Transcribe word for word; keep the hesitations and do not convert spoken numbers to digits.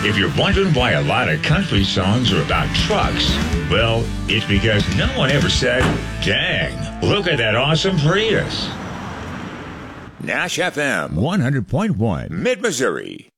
If you're wondering why a lot of country songs are about trucks, well, it's because no one ever said, dang, look at that awesome Prius. Nash F M, one hundred point one, Mid-Missouri.